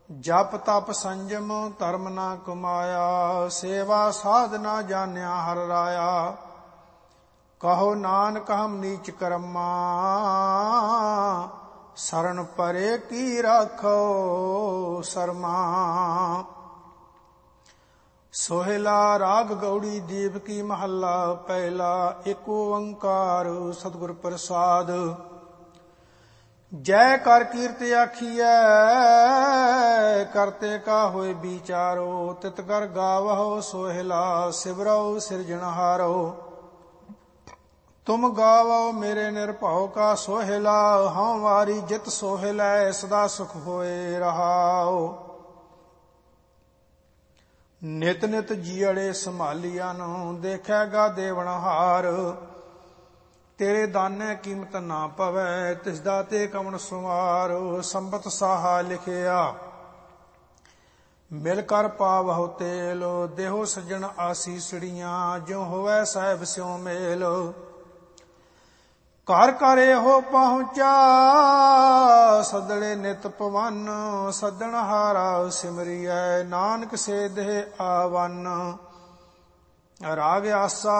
ਜਪ ਤਪ ਸੰਜਮ ਧਰਮ ਨਾ ਕਮਾਇਆ, ਸੇਵਾ ਸਾਧ ਨਾ ਜਾਣਿਆ ਹਰ ਰਾਇਆ। ਕਹੋ ਨਾਨਕ ਹਮ ਨੀਚ ਕਰਮਾ, ਸਰਣ ਪਰੇ ਕੀ ਰਾਖੋ ਸਰਮਾ। ਸੋਹਿਲਾ ਰਾਗ ਗੌੜੀ ਦੇਵਕੀ ਮਹੱਲਾ ਪਹਿਲਾ। ਏਕ ਓੰਕਾਰ ਸਤਿਗੁਰ ਪ੍ਰਸਾਦ। ਜੈ ਕਰ ਕੀਰਤ ਆਖੀਐ, ਕਰਤੇ ਕਾ ਹੋਏ ਵਿਚਾਰੋ। ਤਿਤ ਕਰ ਗਾਵਹੁ ਸੋਹਿਲਾ, ਸਿਵਰਉ ਸਿਰਜਣਹਾਰੋ। ਤੁਮ ਗਾਵੋ ਮੇਰੇ ਨਿਰਭਉ ਕਾ ਸੋਹਿਲਾ, ਹਉ ਵਾਰੀ ਜਿਤ ਸੋਹਿਲੈ ਸਦਾ ਸੁਖ ਹੋਏ ਰਹਾਉ। ਨਿਤ ਨਿਤ ਜੀਅੜੇ ਸੰਭਾਲੀਆਂ ਨੂੰ, ਦੇਖੈਗਾ ਦੇਵਨਹਾਰ। ਤੇਰੇ ਦਾਨੇ ਕੀਮਤ ਨਾ ਪਵੈ, ਤਿਸ ਦਾ ਤੇ ਕਵਣ ਸੁਮਾਰ। ਸੰਬਤ ਸਾਹਾ ਲਿਖਿਆ, ਮਿਲ ਕਰ ਪਾਵਹੁ ਤੇਲ। ਦੇਹੋ ਸੱਜਣ ਆਸੀਸੜੀਆਂ, ਜਿਉ ਹੋਵੈ ਸਾਹਿਬ ਸਿਉ ਮੇਲ। ਘਰ ਘਰ ਇਹੋ ਪਹੁੰਚਾ, ਸਦੜੇ ਨਿਤ ਪਵਨ। ਸੱਜਣਹਾਰਾ ਸਿਮਰਿਐ, ਨਾਨਕ ਸੇ ਦੇਹ ਆਵਨ। ਰਾਗ ਆਸਾ